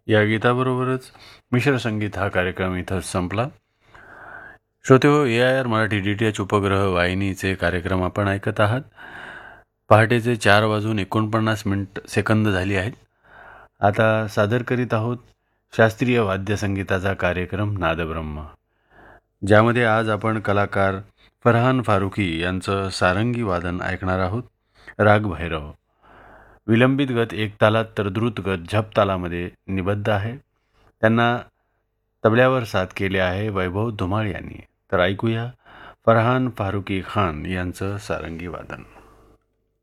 या गीताबरोबरच मिश्र संगीत हा कार्यक्रम इथंच संपला. श्रोतेहो, AIR मराठी DTH उपग्रह वाहिनीचे कार्यक्रम आपण ऐकत आहात. पहाटेचे 4:49 झाली आहेत. आता सादर करीत आहोत शास्त्रीय वाद्यसंगीताचा कार्यक्रम नादब्रह्म, ज्यामध्ये आज आपण कलाकार फरहान फारुकी यांचं सारंगी वादन ऐकणार आहोत. राग भैरव विलंबित गत एक तालात तर द्रुत गत झप तालामध्ये निबद्ध आहे. त्यांना तबल्यावर साथ केले आहे वैभव धुमाळ यांनी. तर ऐकूया फरहान फारुकी खान यांचं सारंगी वादन.